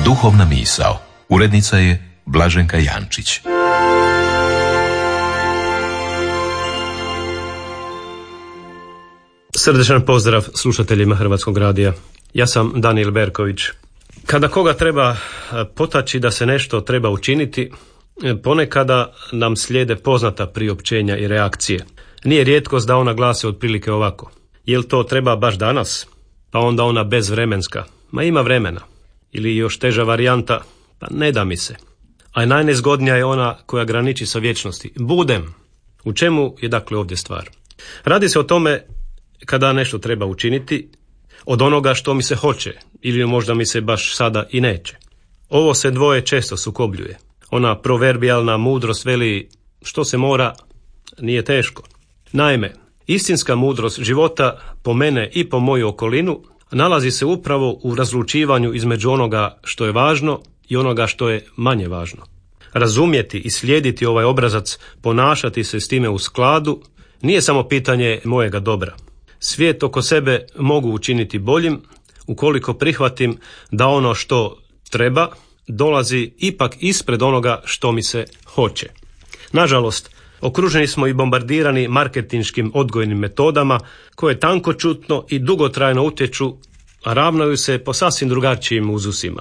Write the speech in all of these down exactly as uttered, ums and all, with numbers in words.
Duhovna misao. Urednica je Blaženka Jančić. Srdečan pozdrav slušateljima Hrvatskog radija. Ja sam Danijel Berković. Kada koga treba potaći da se nešto treba učiniti, ponekada nam slijede poznata priopćenja i reakcije. Nije rijetkost da ona glase otprilike ovako: jel to treba baš danas? Pa onda ona bezvremenska: ma ima vremena. Ili još teža varijanta: pa ne da mi se. A najnezgodnija je ona koja graniči sa vječnosti: budem. U čemu je dakle ovdje stvar? Radi se o tome kada nešto treba učiniti od onoga što mi se hoće ili možda mi se baš sada i neće. Ovo se dvoje često sukobljuje. Ona proverbijalna mudrost veli: što se mora, nije teško. Naime, istinska mudrost života po mene i po moju okolinu nalazi se upravo u razlučivanju između onoga što je važno i onoga što je manje važno. Razumjeti i slijediti ovaj obrazac, ponašati se s time u skladu, nije samo pitanje mojega dobra. Svijet oko sebe mogu učiniti boljim ukoliko prihvatim da ono što treba dolazi ipak ispred onoga što mi se hoće. Nažalost, okruženi smo i bombardirani marketinškim odgojnim metodama koje tankočutno i dugotrajno utječu, a ravnaju se po sasvim drugačijim uzusima.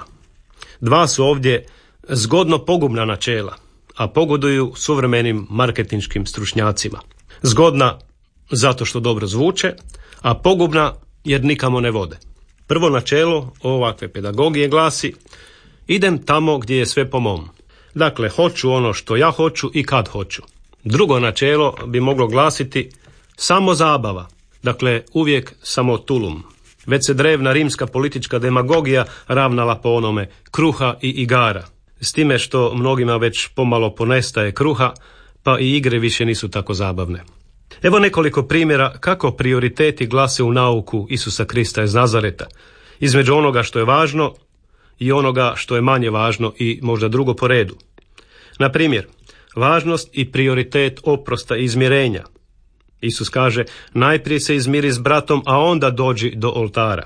Dva su ovdje zgodno pogubna načela, a pogoduju suvremenim marketinškim stručnjacima. Zgodna zato što dobro zvuče, a pogubna jer nikamo ne vode. Prvo načelo ovakve pedagogije glasi: idem tamo gdje je sve po mom. Dakle, hoću ono što ja hoću i kad hoću. Drugo načelo bi moglo glasiti: samo zabava. Dakle, uvijek samo tulum. Već se drevna rimska politička demagogija ravnala po onome: kruha i igara. S time što mnogima već pomalo ponestaje kruha, pa i igre više nisu tako zabavne. Evo nekoliko primjera kako prioriteti glase u nauku Isusa Krista iz Nazareta, između onoga što je važno i onoga što je manje važno i možda drugo po redu. Na primjer, važnost i prioritet oprosta i izmirenja. Isus kaže: najprije se izmiri s bratom, a onda dođi do oltara.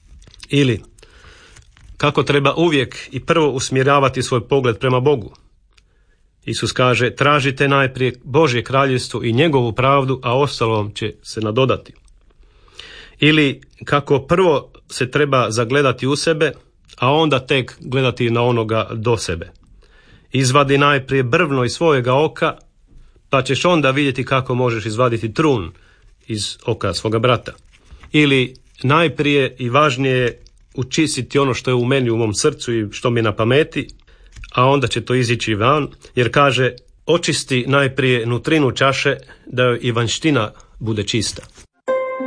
Ili kako treba uvijek i prvo usmjeravati svoj pogled prema Bogu. Isus kaže: tražite najprije Božje kraljevstvo i njegovu pravdu, a ostalom će se nadodati. Ili kako prvo se treba zagledati u sebe, a onda tek gledati na onoga do sebe. Izvadi najprije brvno iz svojega oka, pa ćeš onda vidjeti kako možeš izvaditi trun iz oka svoga brata. Ili najprije i važnije je učistiti ono što je u meni, u mom srcu i što mi je na pameti, a onda će to izići van, jer kaže: očisti najprije nutrinu čaše, da joj i vanjština bude čista.